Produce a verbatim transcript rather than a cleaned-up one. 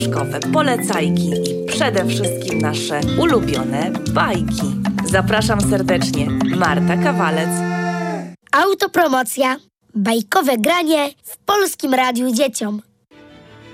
książkowe polecajki i przede wszystkim nasze ulubione bajki. Zapraszam serdecznie, Marta Kawalec. Autopromocja. Bajkowe granie w Polskim Radiu Dzieciom.